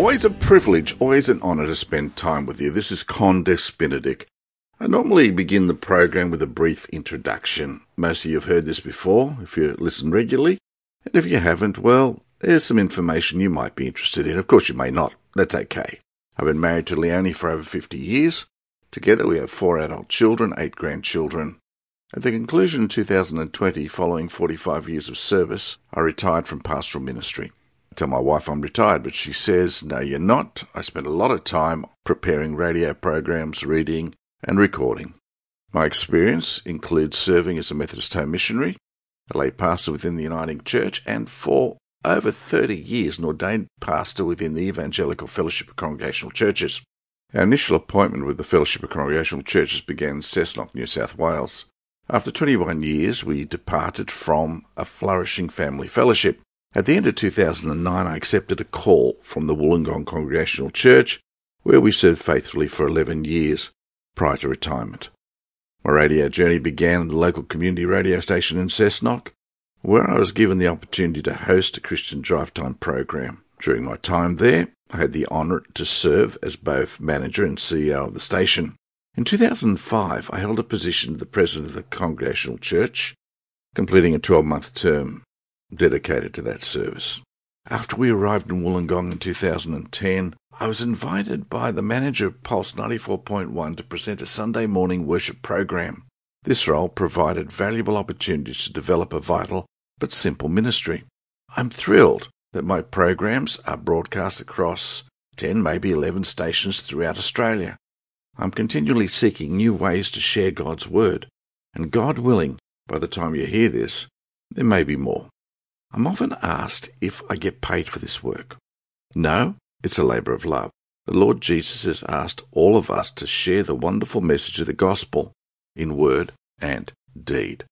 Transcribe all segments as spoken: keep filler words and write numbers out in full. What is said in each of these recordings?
Always a privilege, always an honour to spend time with you. This is Condes Benedict. I normally begin the program with a brief introduction. Most of you have heard this before, if you listen regularly. And if you haven't, well, there's some information you might be interested in. Of course you may not. That's okay. I've been married to Leonie for over fifty years. Together we have four adult children, eight grandchildren. At the conclusion in two thousand twenty, following forty-five years of service, I retired from pastoral ministry. I tell my wife I'm retired, but she says, no, you're not. I spent a lot of time preparing radio programs, reading and recording. My experience includes serving as a Methodist home missionary, a lay pastor within the Uniting Church, and for over thirty years an ordained pastor within the Evangelical Fellowship of Congregational Churches. Our initial appointment with the Fellowship of Congregational Churches began in Cessnock, New South Wales. After twenty-one years, we departed from a flourishing family fellowship. At the end of two thousand nine, I accepted a call from the Wollongong Congregational Church, where we served faithfully for eleven years prior to retirement. My radio journey began at the local community radio station in Cessnock, where I was given the opportunity to host a Christian Drive Time program. During my time there, I had the honour to serve as both manager and C E O of the station. In two thousand five, I held a position as the president of the Congregational Church, completing a twelve-month term dedicated to that service. After we arrived in Wollongong in two thousand ten, I was invited by the manager of Pulse ninety-four point one to present a Sunday morning worship program. This role provided valuable opportunities to develop a vital but simple ministry. I'm thrilled that my programs are broadcast across ten, maybe eleven stations throughout Australia. I'm continually seeking new ways to share God's Word, and God willing, by the time you hear this, there may be more. I'm often asked if I get paid for this work. No, it's a labour of love. The Lord Jesus has asked all of us to share the wonderful message of the gospel in word and deed.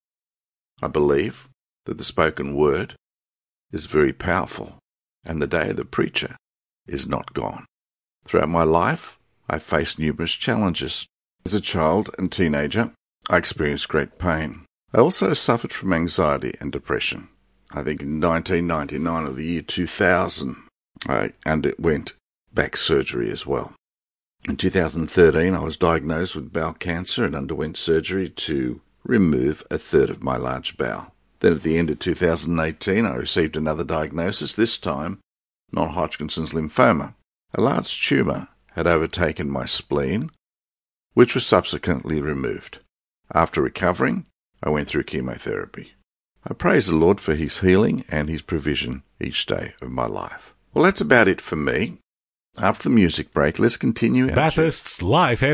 I believe that the spoken word is very powerful, and the day of the preacher is not gone. Throughout my life, I faced numerous challenges. As a child and teenager, I experienced great pain. I also suffered from anxiety and depression. I think in nineteen ninety-nine or the year two thousand, I underwent back surgery as well. In two thousand thirteen, I was diagnosed with bowel cancer and underwent surgery to remove a third of my large bowel. Then at the end of two thousand eighteen, I received another diagnosis, this time non-Hodgkin's lymphoma. A large tumour had overtaken my spleen, which was subsequently removed. After recovering, I went through chemotherapy. I praise the Lord for his healing and his provision each day of my life. Well, that's about it for me. After the music break, let's continue our Bathurst's Life